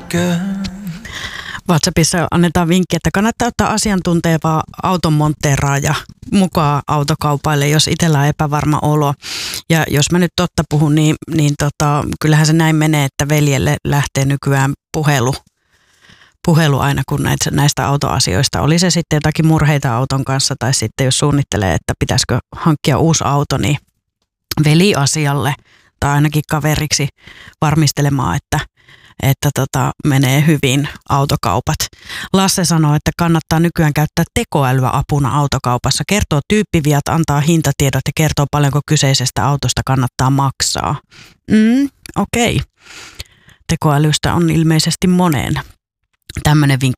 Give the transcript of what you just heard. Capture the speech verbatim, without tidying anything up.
WhatsAppissa annetaan vinkki, että kannattaa ottaa asiantunteva auton monteeraaja mukaan autokaupaille, jos itsellä on epävarma olo. Ja jos mä nyt totta puhun, niin, niin tota, kyllähän se näin menee, että veljelle lähtee nykyään puhelu. Puhelu aina, kun näitä, näistä autoasioista. Oli se sitten jotakin murheita auton kanssa tai sitten jos suunnittelee, että pitäisikö hankkia uusi auto, niin veliasialle tai ainakin kaveriksi varmistelemaan, että, että tota, menee hyvin autokaupat. Lasse sanoo, että kannattaa nykyään käyttää tekoälyä apuna autokaupassa. Kertoo tyyppiviat, antaa hintatiedot ja kertoo paljonko kyseisestä autosta kannattaa maksaa. Mm, okei. Okay. Tekoälystä on ilmeisesti moneen tämmöinen vinkki